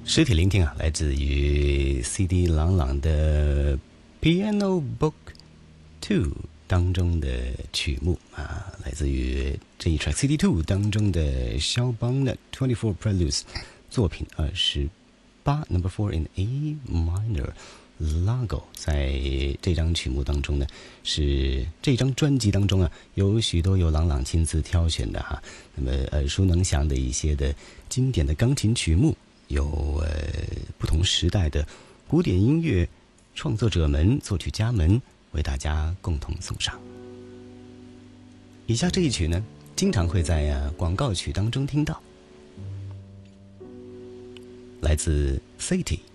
实体聆听啊，来自于 CD 朗朗的 Piano Book 2当中的曲目啊，来自于这一 track CD 2当中的肖邦的24 Preludes 作品28 Number 4 in A minor Lago。 在这张曲目当中呢，是这张专辑当中啊，有许多由朗朗亲自挑选的哈，那么耳熟能详的一些的经典的钢琴曲目，有不同时代的古典音乐创作者们、作曲家们为大家共同送上。以下这一曲呢，经常会在广告曲当中听到，来自 City。